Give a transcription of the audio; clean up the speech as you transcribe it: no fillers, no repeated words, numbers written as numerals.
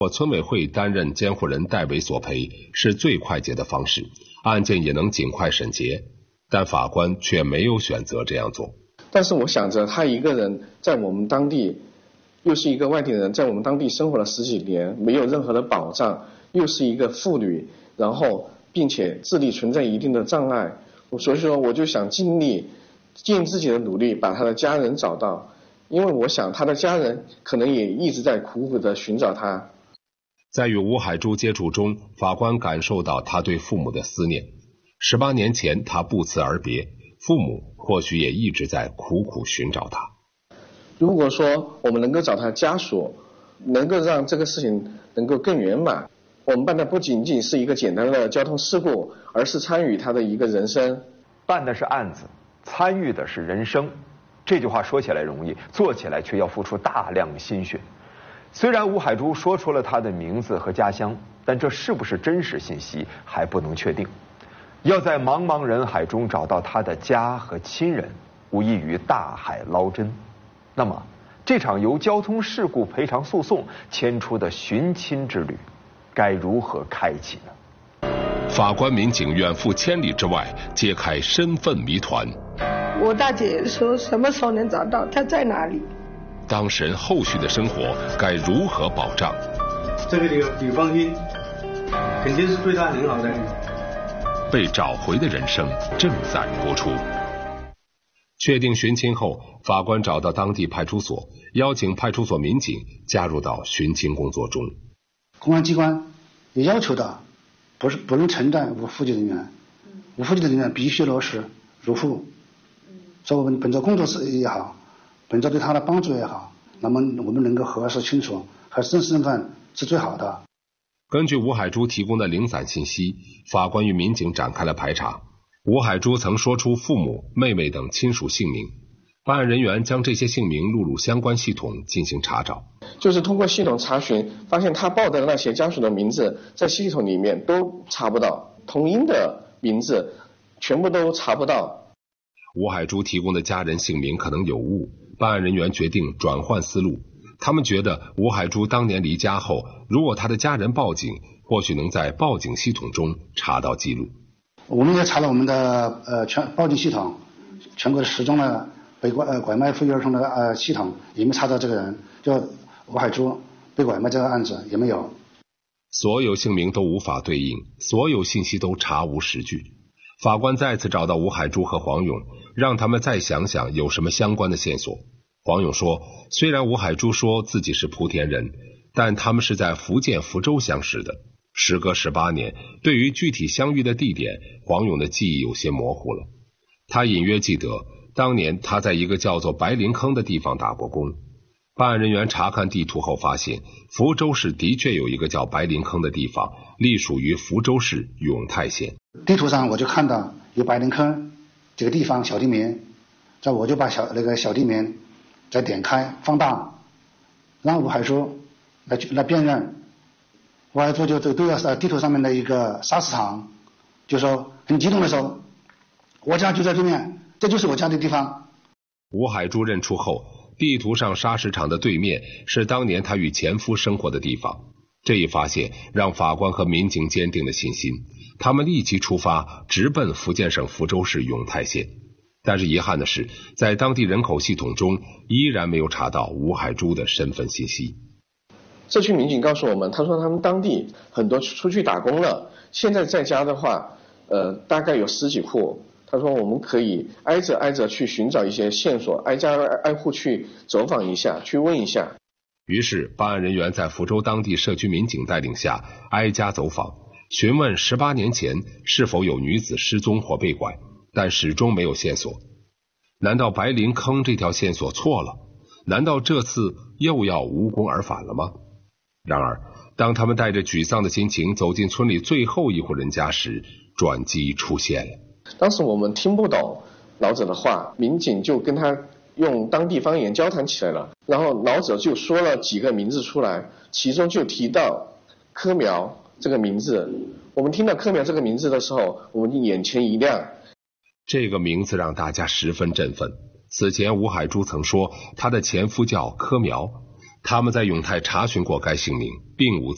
或村委会担任监护人代为索赔是最快捷的方式，案件也能尽快审结，但法官却没有选择这样做。 但是我想着他一个人在我们当地，又是一个外地人，在我们当地生活了10几年，没有任何的保障，又是一个妇女，然后并且智力存在一定的障碍，所以说我就想尽自己的努力把他的家人找到，因为我想他的家人可能也一直在苦苦的寻找他。 在与吴海珠接触中，法官感受到他对父母的思念。18年前他不辞而别，父母或许也一直在苦苦寻找他。 如果说我们能够找他家属，能够让这个事情能够更圆满，我们办的不仅仅是一个简单的交通事故，而是参与他的一个人生。 办的是案子，参与的是人生。这句话说起来容易，做起来却要付出大量心血。虽然吴海珠说出了他的名字和家乡，但这是不是真实信息还不能确定。要在茫茫人海中找到他的家和亲人，无异于大海捞针。那么，这场由交通事故赔偿诉讼牵出的寻亲之旅，该如何开启呢？ 法官民警远赴千里之外，揭开身份谜团。 我大姐说什么时候能找到，她在哪里？ 当事人后续的生活该如何保障？ 这个李芳英肯定是对他很好的。 被找回的人生正在播出。确定寻亲后，法官找到当地派出所，邀请派出所民警加入到寻亲工作中。 公安机关也要求的不能承担无户籍人员，无户籍的人员必须落实入户。所以我们本着工作室也好，本着对他的帮助也好，那么我们能够核实清楚，核实真实身份是最好的。 根据吴海珠提供的零散信息，法官与民警展开了排查。吴海珠曾说出父母、妹妹等亲属姓名，办案人员将这些姓名录入相关系统进行查找。 就是通过系统查询，发现他报的那些家属的名字在系统里面都查不到，同音的名字全部都查不到。 吴海珠提供的家人姓名可能有误，办案人员决定转换思路。他们觉得吴海珠当年离家后，如果他的家人报警，或许能在报警系统中查到记录。 我们也查了我们的报警系统，全国的10宗的被拐卖妇幼儿童的系统，也没查到这个人，就吴海珠被拐卖这个案子也没有。 所有姓名都无法对应，所有信息都查无实据。法官再次找到吴海珠和黄勇，让他们再想想有什么相关的线索。黄勇说，虽然吴海珠说自己是莆田人，但他们是在福建福州相识的。时隔18年，对于具体相遇的地点，黄勇的记忆有些模糊了。他隐约记得，当年他在一个叫做白林坑的地方打过工。办案人员查看地图后发现，福州市的确有一个叫白林坑的地方，隶属于福州市永泰县。 地图上我就看到有白林坑这个地方小地名，这我就把那个小地名再点开放大，让吴海珠来辨认。吴海珠就对着地图上面的一个砂石场，就说很激动的说，我家就在对面，这就是我家的地方。 吴海珠认出后，地图上砂石场的对面是当年他与前夫生活的地方。这一发现让法官和民警坚定了信心，他们立即出发，直奔福建省福州市永泰县。但是遗憾的是，在当地人口系统中依然没有查到吴海珠的身份信息。 这群民警告诉我们，他说他们当地很多出去打工了，现在在家的话大概有10几户。他说我们可以挨着去寻找一些线索，挨家挨户去走访一下，去问一下。 于是办案人员在福州当地社区民警带领下挨家走访，询问18年前是否有女子失踪或被拐，但始终没有线索。难道白林坑这条线索错了？难道这次又要无功而返了吗？然而当他们带着沮丧的心情走进村里最后一户人家时，转机出现了。 当时我们听不懂老者的话，民警就跟他用当地方言交谈起来了，然后老者就说了几个名字出来，其中就提到柯苗这个名字。我们听到柯苗这个名字的时候，我们眼前一亮。 这个名字让大家十分振奋。此前吴海珠曾说他的前夫叫柯苗，他们在永泰查询过该姓名，并无